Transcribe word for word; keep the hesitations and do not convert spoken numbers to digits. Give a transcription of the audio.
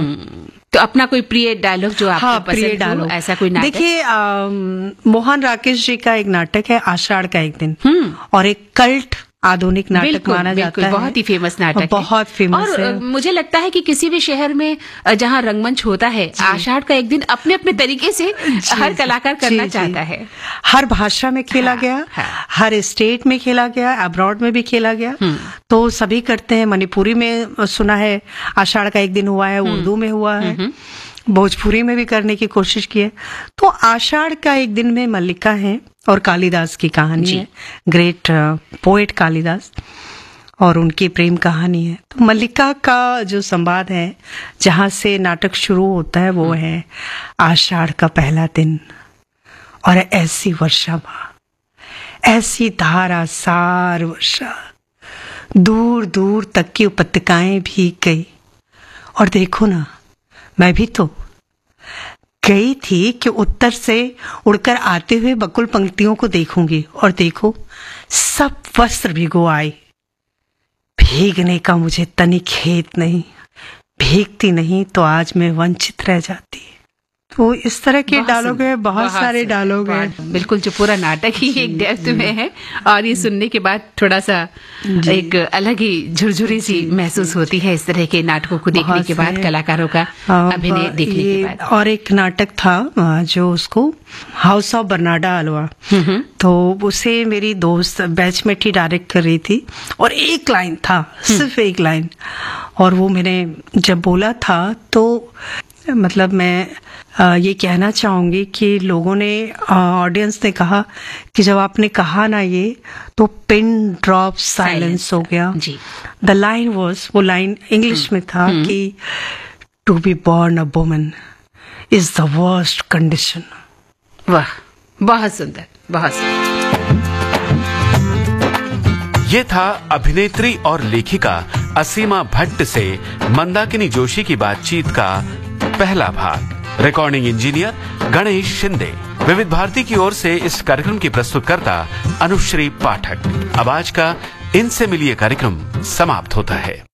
तो अपना कोई प्रिय डायलॉग जो आपको हाँ, प्रिय डायलॉग, ऐसा कोई नाटक? देखिए, मोहन राकेश जी का एक नाटक है आषाढ़ का एक दिन, और एक कल्ट आधुनिक नाटक माना जाता है, बहुत ही फेमस नाटक है, बहुत फेमस और है। मुझे लगता है कि किसी भी शहर में जहां रंगमंच होता है, आषाढ़ का एक दिन अपने अपने तरीके से हर कलाकार करना चाहता है। हर भाषा में खेला हाँ, गया हाँ, हर स्टेट में खेला गया, अब्रॉड में भी खेला गया, तो सभी करते हैं। मणिपुरी में सुना है आषाढ़ का एक दिन हुआ है, उर्दू में हुआ है, भोजपुरी में भी करने की कोशिश की है। तो आषाढ़ का एक दिन में मल्लिका है और कालिदास की कहानी है, ग्रेट पोएट कालिदास, और उनकी प्रेम कहानी है। तो मल्लिका का जो संवाद है, जहां से नाटक शुरू होता है, वो है आषाढ़ का पहला दिन, और ऐसी वर्षा माँ, ऐसी धारा सार वर्षा, दूर दूर तक की उपत्यकाएं भीग गई। और देखो ना, मैं भी तो गई थी कि उत्तर से उड़कर आते हुए बकुल पंक्तियों को देखूंगी, और देखो सब वस्त्र भिगो आए। भीगने का मुझे तनिक खेद नहीं, भीगती नहीं तो आज मैं वंचित रह जाती। तो इस तरह के डायलॉग है, बहुत सारे डायलॉग हैं। बिल्कुल, जो पूरा नाटक ही एक डेप्थ में है, और ये सुनने के बाद थोड़ा सा एक अलग ही झुरझुरी सी महसूस होती है इस तरह के नाटकों को देखने के बाद, कलाकारों का अभिनय देखने के बाद। और एक नाटक था जो उसको हाउस ऑफ बर्नाडा अलवा, तो उसे मेरी दोस्त बैचमेट ही डायरेक्ट कर रही थी, और एक लाइन था, सिर्फ एक लाइन, और वो मैंने जब बोला था तो मतलब मैं आ, ये कहना चाहूंगी कि लोगों ने, ऑडियंस ने कहा कि जब आपने कहा ना ये, तो पिन ड्रॉप साइलेंस हो गया। द लाइन वाज, वो लाइन इंग्लिश में था कि to be born a woman is the worst condition. वाह, बहुत सुंदर, बहुत सुंदर। ये था अभिनेत्री और लेखिका असीमा भट्ट से मंदाकिनी जोशी की बातचीत का पहला भाग। Recording engineer Ganesh Shinde. विविध भारती की ओर से इस कार्यक्रम की प्रस्तुतकर्ता अनुश्री पाठक। अब आज का इनसे मिलिए कार्यक्रम समाप्त होता है।